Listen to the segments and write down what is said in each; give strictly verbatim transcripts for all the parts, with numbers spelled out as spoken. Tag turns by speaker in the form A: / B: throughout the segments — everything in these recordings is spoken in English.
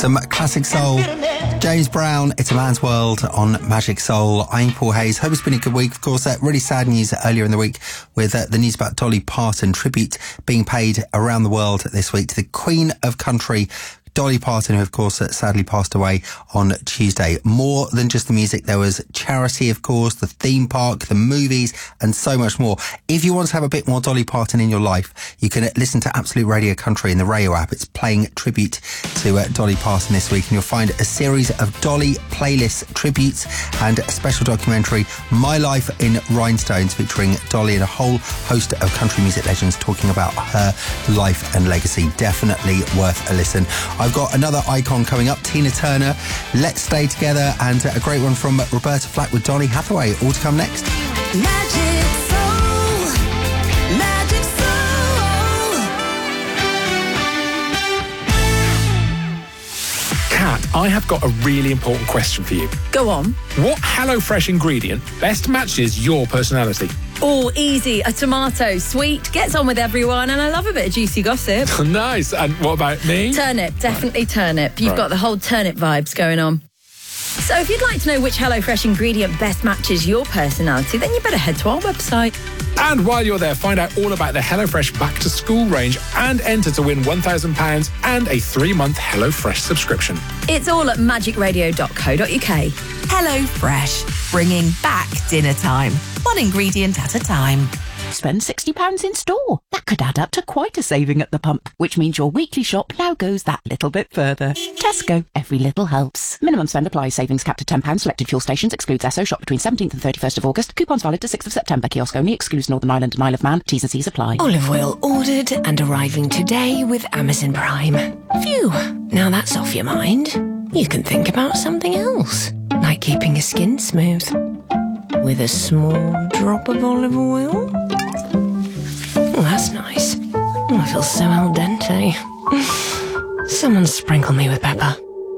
A: Some classic soul. James Brown, It's a Man's World on Magic Soul. I'm Paul Hayes. Hope it's been a good week. Of course, uh, really sad news earlier in the week with uh, the news about Dolly Parton. Tribute being paid around the world this week to the Queen of Country, Dolly Parton, who of course uh, sadly passed away on Tuesday. More than just the music, there was charity, of course, the theme park, the movies, and so much more. If you want to have a bit more Dolly Parton in your life, you can uh, listen to Absolute Radio Country in the Rayo app. It's playing tribute to uh, Dolly Parton this week, and you'll find a series of Dolly playlist tributes and a special documentary, My Life in Rhinestones, featuring Dolly and a whole host of country music legends talking about her life and legacy. Definitely worth a listen. I've got another icon coming up, Tina Turner, Let's Stay Together, and a great one from Roberta Flack with Donny Hathaway, all to come next.
B: Magic Soul, Magic Soul.
C: Kat, I have got a really important question for you.
D: Go on.
C: What HelloFresh ingredient best matches your personality?
D: Oh, easy. A tomato. Sweet, gets on with everyone, and I love a bit of juicy gossip.
C: Nice. And what about me?
D: Turnip, definitely right. Turnip. You've
C: right.
D: got the whole turnip vibes going on. So if you'd like to know which HelloFresh ingredient best matches your personality, then you better head to our website.
C: And while you're there, find out all about the HelloFresh Back to School range and enter to win one thousand pounds and a three-month HelloFresh subscription.
D: It's all at magic radio dot co dot uk.
E: HelloFresh, bringing back dinner time. One ingredient at a time.
F: Spend sixty pounds in store. That could add up to quite a saving at the pump, which means your weekly shop now goes that little bit further. Tesco, every little helps. Minimum spend applies. Savings capped at ten pounds. Selected fuel stations. Excludes Esso. Shop between seventeenth and thirty-first of August. Coupons valid to sixth of September. Kiosk only. Excludes Northern Ireland and Isle of Man. T's and C's apply.
E: Olive oil ordered and arriving today with Amazon Prime. Phew, now that's off your mind. You can think about something else, like keeping your skin smooth. With a small drop of olive oil. Oh, that's nice. Oh, I feel so al dente. Someone sprinkle me with pepper.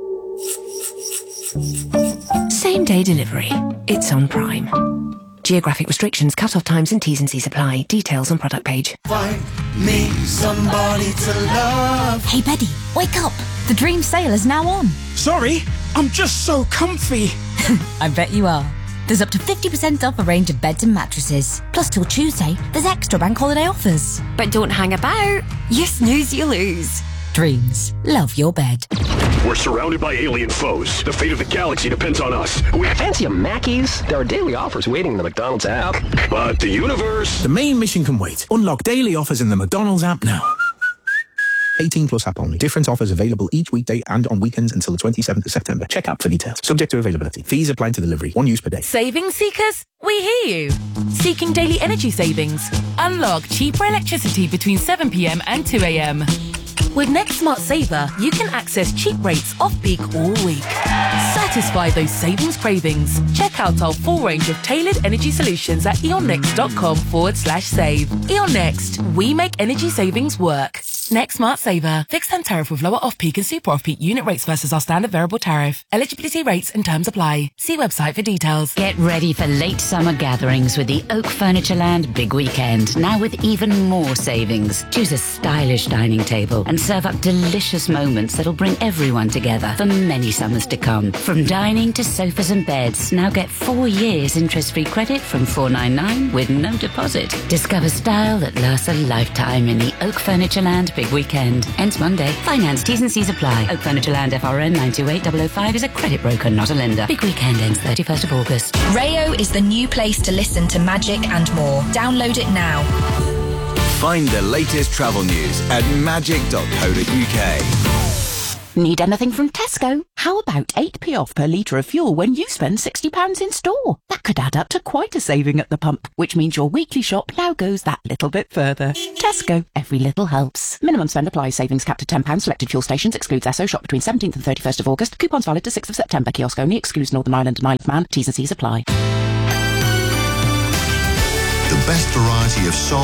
E: Same day delivery. It's on Prime. Geographic restrictions, cut-off times and T's and C's apply. Details on product page.
B: Find me somebody to love.
G: Hey, Betty, wake up. The dream sale is now on.
H: Sorry, I'm just so comfy.
G: I bet you are. There's up to fifty percent off a range of beds and mattresses. Plus, till Tuesday, there's extra bank holiday offers.
E: But don't hang about. You snooze, you lose.
G: Dreams. Love your bed.
I: We're surrounded by alien foes. The fate of the galaxy depends on us. We fancy a Mackey's? There are daily offers waiting in the McDonald's app. But the universe...
H: The main mission can wait. Unlock daily offers in the McDonald's app now. eighteen plus app only. Different offers available each weekday and on weekends until the twenty-seventh of September. Check app for details. Subject to availability. Fees apply to delivery. One use per day.
J: Savings seekers? We hear you. Seeking daily energy savings? Unlock cheaper electricity between seven p.m. and two a.m. With Next Smart Saver, you can access cheap rates off-peak all week. Satisfy those savings cravings. Check out our full range of tailored energy solutions at eonnext.com forward slash save. Eon Next. We make energy savings work. Next Smart Saver. Fixed term tariff with lower off-peak and super off-peak unit rates versus our standard variable tariff. Eligibility rates and terms apply. See website for details.
K: Get ready for late summer gatherings with the Oak Furnitureland Big Weekend. Now with even more savings. Choose a stylish dining table and serve up delicious moments that'll bring everyone together for many summers to come. From dining to sofas and beds, now get four years interest-free credit from four ninety-nine with no deposit. Discover style that lasts a lifetime in the Oak Furnitureland Big Weekend. Ends Monday. Finance T's and C's apply. Oak Furnitureland F R N nine two eight zero zero five is a credit broker, not a lender. Big Weekend ends thirty-first of August.
L: Rayo is the new place to listen to magic and more. Download it now.
M: Find the latest travel news at magic dot co dot uk.
F: Need anything from Tesco? How about eight p off per litre of fuel when you spend sixty pounds in store? That could add up to quite a saving at the pump, which means your weekly shop now goes that little bit further. Tesco, every little helps. Minimum spend applies. Savings capped at ten pounds. Selected fuel stations. Excludes Esso. Shop between seventeenth and thirty-first of August. Coupons valid to sixth of September. Kiosk only. Excludes Northern Ireland and Isle of Man. T's and C's apply.
N: The best variety of soul